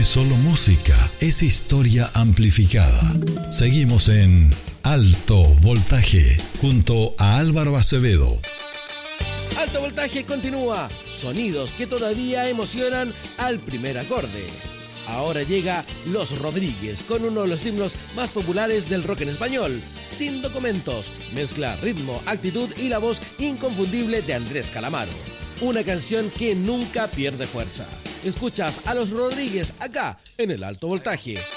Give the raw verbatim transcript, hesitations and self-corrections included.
es solo música, es historia amplificada. Seguimos en Alto Voltaje, junto a Álvaro Acevedo. Alto Voltaje continúa. Sonidos que todavía emocionan al primer acorde. Ahora llega Los Rodríguez con uno de los himnos más populares del rock en español. Sin documentos, mezcla ritmo, actitud y la voz inconfundible de Andrés Calamaro. Una canción que nunca pierde fuerza. Escuchas a Los Rodríguez acá en el Alto Voltaje.